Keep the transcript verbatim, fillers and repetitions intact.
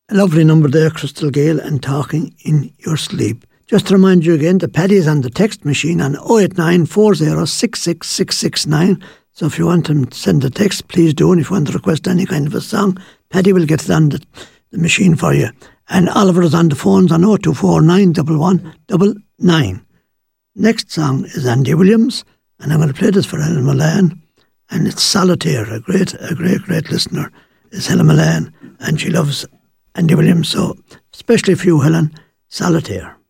A lovely number there, Crystal Gale, and Talking in Your Sleep. Just to remind you again, the Paddy is on the text machine on oh eight nine, four oh six six, six six nine. So if you want to send a text, please do. And if you want to request any kind of a song, Paddy will get it on the, the machine for you. And Oliver is on the phones on oh two four nine one one nine nine. Next song is Andy Williams, and I'm going to play this for Helen Milan. And it's Solitaire. A great, a great, great listener is Helen Milan, and she loves Andy Williams. So, especially for you, Helen, Solitaire.